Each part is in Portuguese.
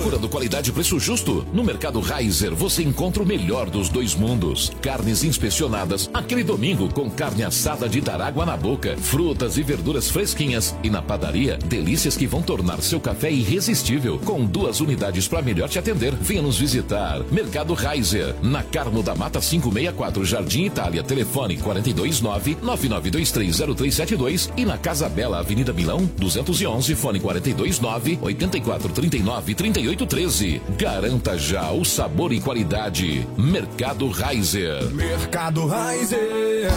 Procurando qualidade e preço justo? No Mercado Reiser você encontra o melhor dos dois mundos. Carnes inspecionadas, aquele domingo com carne assada de dar água na boca, frutas e verduras fresquinhas e na padaria, delícias que vão tornar seu café irresistível. Com 2 unidades para melhor te atender. Venha nos visitar. Mercado Reiser, na Carmo da Mata 564, Jardim Itália, telefone 429-99230372 e na Casa Bela, Avenida Milão 211, fone 429-8439-3813. Garanta já o sabor e qualidade. Mercado Reiser. Mercado Reiser.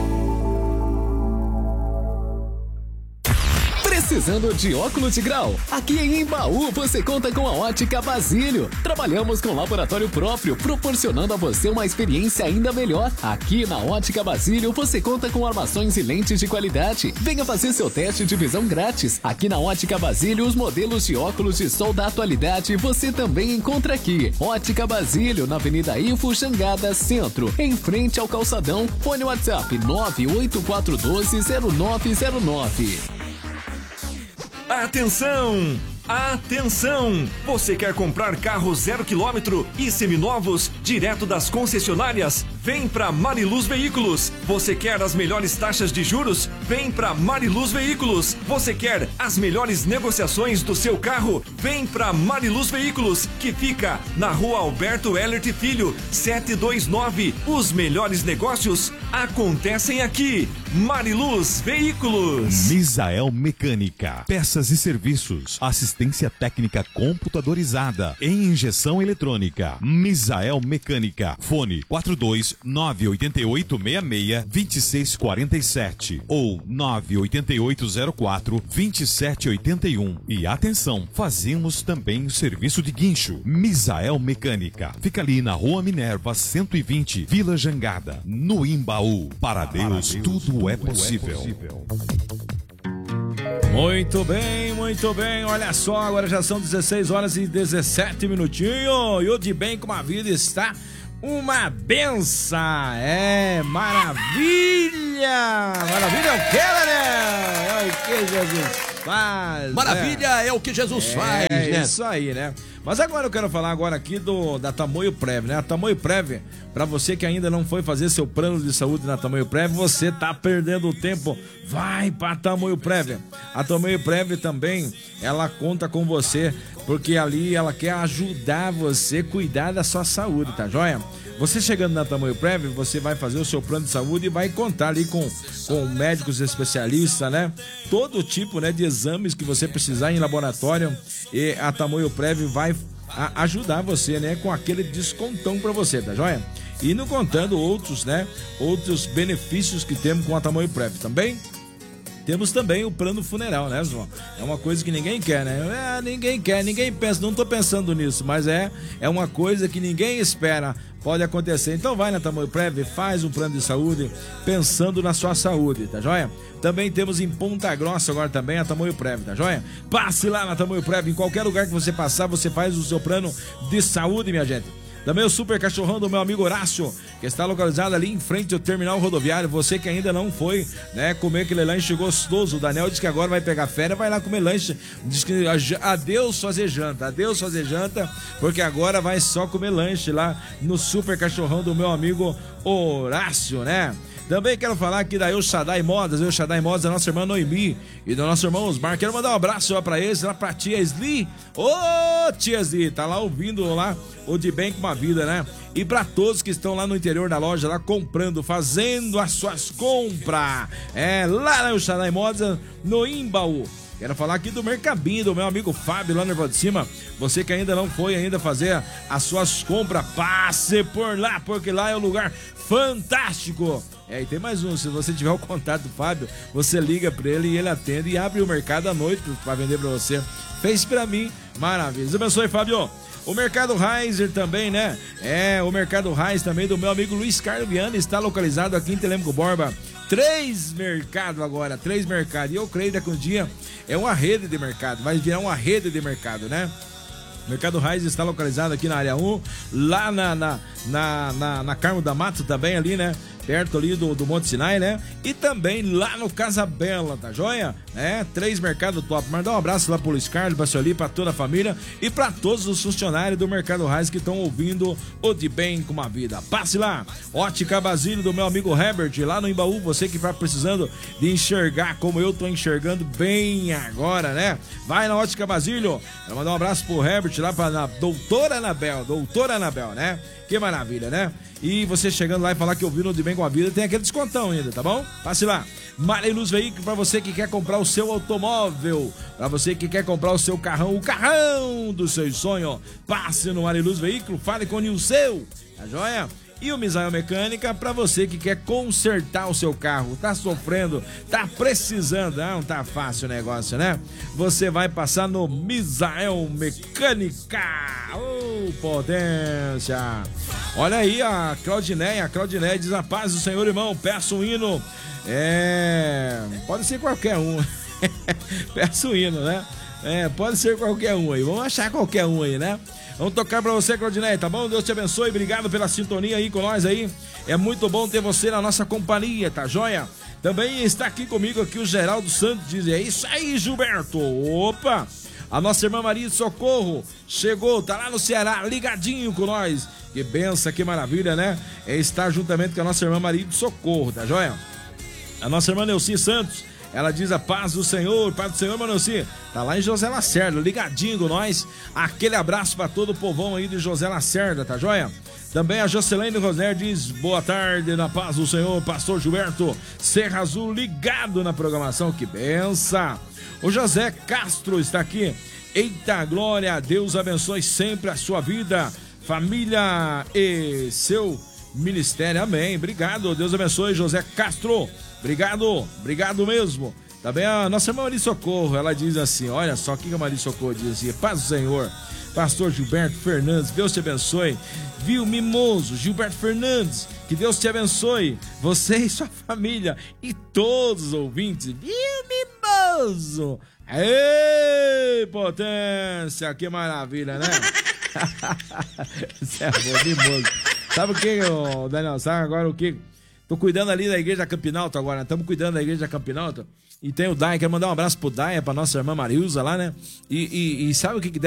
Precisando de óculos de grau? Aqui em Imbaú você conta com a Ótica Basílio. Trabalhamos com laboratório próprio, proporcionando a você uma experiência ainda melhor. Aqui na Ótica Basílio você conta com armações e lentes de qualidade. Venha fazer seu teste de visão grátis. Aqui na Ótica Basílio, os modelos de óculos de sol da atualidade você também encontra aqui. Ótica Basílio, na Avenida Info Jangada Centro, em frente ao calçadão. Fone WhatsApp 984120909. Atenção! Atenção! Você quer comprar carro 0 km e seminovos direto das concessionárias? Vem para Mariluz Veículos. Você quer as melhores taxas de juros? Vem para Mariluz Veículos. Você quer as melhores negociações do seu carro? Vem para Mariluz Veículos, que fica na Rua Alberto Ellert Filho, 729. Os melhores negócios acontecem aqui. Mariluz Veículos. Misael Mecânica, peças e serviços, assistência técnica computadorizada em injeção eletrônica. Misael Mecânica, fone 42988662647 ou 988042781. E atenção, fazemos também o serviço de guincho. Misael Mecânica, fica ali na Rua Minerva 120, Vila Jangada, no Imbaú. Para Deus, tudo é possível. Muito bem, muito bem. Olha só, agora já são 16 horas e 17 minutinhos. E o De Bem com a Vida está uma benção. É maravilha. Maravilha é o que, Daniel? É o que Jesus faz. Maravilha é o que Jesus faz, né? É isso aí, né? Mas agora eu quero falar agora aqui da Tamoio Prev, né? A Tamoio Prev, para você que ainda não foi fazer seu plano de saúde na Tamoio Prev, você tá perdendo tempo. Vai pra Tamoio Prev. A Tamoio Prev também, ela conta com você, porque ali ela quer ajudar você a cuidar da sua saúde, tá joia? Você chegando na Tamoio Prev, você vai fazer o seu plano de saúde e vai contar ali com médicos especialistas, né? Todo tipo, né, de exames que você precisar em laboratório, e a Tamoio Prev vai ajudar você, né, com aquele descontão pra você, tá joia? E não contando outros, né, outros benefícios que temos com a Tamoio Prev também. Temos também o plano funeral, né, João? É uma coisa que ninguém quer, né? Ninguém quer, ninguém pensa, não tô pensando nisso, mas é uma coisa que ninguém espera. Pode acontecer. Então vai na Tamoio Prev, faz um plano de saúde pensando na sua saúde, tá joia? Também temos em Ponta Grossa agora também a Tamoio Prev, tá joia? Passe lá na Tamoio Prev, em qualquer lugar que você passar, você faz o seu plano de saúde, minha gente. Também o Super Cachorrão do meu amigo Horácio, que está localizado ali em frente ao terminal rodoviário. Você que ainda não foi, né, comer aquele lanche gostoso. O Daniel diz que agora vai pegar férias, vai lá comer lanche. Diz que adeus fazer janta, porque agora vai só comer lanche lá no Super Cachorrão do meu amigo Horácio, né? Também quero falar aqui da El Shaddai Modas, da nossa irmã Noemi e do nosso irmão Osmar. Quero mandar um abraço lá pra eles, lá pra tia Sli. Ô, tia Sli, tá lá ouvindo lá o De Bem com uma Vida, né? E pra todos que estão lá no interior da loja, lá comprando, fazendo as suas compras. É, lá na El Shaddai Modas, no Imbaú. Quero falar aqui do Mercabinho, do meu amigo Fábio, lá no Erval de Cima. Você que ainda não foi fazer as suas compras, passe por lá, porque lá é um lugar fantástico. E tem mais um, se você tiver o contato do Fábio, você liga pra ele e ele atende e abre o mercado à noite pra vender pra você. Fez pra mim, maravilha. Deus abençoe, Fábio. O Mercado Reiser também, né? O Mercado Reiser também do meu amigo Luiz Carlos Viana está localizado aqui em Telêmaco Borba. 3 mercados agora, 3 mercados. E eu creio que daqui um dia é uma rede de mercado, vai virar uma rede de mercado, né? O Mercado Raiz está localizado aqui na área 1, lá na Carmo da Mata também ali, né? perto ali do Monte Sinai, né? E também lá no Casa Bela, tá joia? 3 mercados top. Mandar um abraço lá pro Luiz Carlos, pra Sueli, pra toda a família e pra todos os funcionários do Mercado Raiz que estão ouvindo o De Bem com a Vida. Passe lá, Ótica Basílio do meu amigo Herbert, lá no Embaú, você que tá precisando de enxergar como eu tô enxergando bem agora, né? Vai na Ótica Basílio. Quero mandar um abraço pro Herbert lá pra doutora Anabel, né? Que maravilha, né? E você chegando lá e falar que ouviu no De Bem com a Vida, tem aquele descontão ainda, tá bom? Passe lá. Mariluz Veículos, pra você que quer comprar o seu automóvel, pra você que quer comprar o seu carrão, o carrão do seu sonho, passe no Mariluz Veículos, fale com o Nilceu, tá joia? E o Misael Mecânica, pra você que quer consertar o seu carro, tá sofrendo, tá precisando, não tá fácil o negócio, né? Você vai passar no Misael Mecânica, potência! Olha aí a Claudineia diz: a paz do Senhor, irmão, peço um hino, pode ser qualquer um, peço um hino, né? Pode ser qualquer um aí, vamos achar qualquer um aí, né? Vamos tocar pra você, Claudineia, tá bom? Deus te abençoe, obrigado pela sintonia aí com nós aí. É muito bom ter você na nossa companhia, tá joia? Também está aqui comigo aqui o Geraldo Santos, diz: é isso aí, Gilberto. Opa! A nossa irmã Maria de Socorro chegou, tá lá no Ceará, ligadinho com nós. Que benção, que maravilha, né? Estar juntamente com a nossa irmã Maria de Socorro, tá joia? A nossa irmã Neuci Santos, ela diz: a paz do Senhor, Manelci. Tá lá em José Lacerda, ligadinho com nós. Aquele abraço pra todo o povão aí de José Lacerda, tá joia? Também a Jocelene Rosner diz: boa tarde, na paz do Senhor, pastor Gilberto Serra Azul, ligado na programação, que benção. O José Castro está aqui. Eita glória, Deus abençoe sempre a sua vida, família e seu ministério, amém. Obrigado, Deus abençoe, José Castro. Obrigado mesmo. Também a nossa irmã Maria Socorro, ela diz assim: olha só o que a Maria Socorro diz assim: paz do Senhor, pastor Gilberto Fernandes, Deus te abençoe. Viu, mimoso Gilberto Fernandes, que Deus te abençoe, você e sua família e todos os ouvintes. Viu, mimoso? Ei, potência, que maravilha, né? Você é bom, mimoso. Sabe o que, Daniel? Sabe agora o que? Tô cuidando ali da Igreja Campinalto agora, estamos cuidando da Igreja Campinalto. E tem o Daia, quero mandar um abraço pro Daia, pra nossa irmã Marilza lá, né? E sabe o que